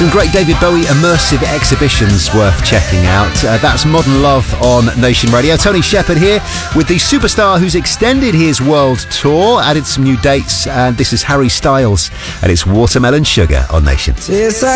Some great David Bowie immersive exhibitions worth checking out. That's Modern Love on Nation Radio. Tony Shepard here with the superstar who's extended his world tour, added some new dates, and this is Harry Styles and it's Watermelon Sugar on Nation.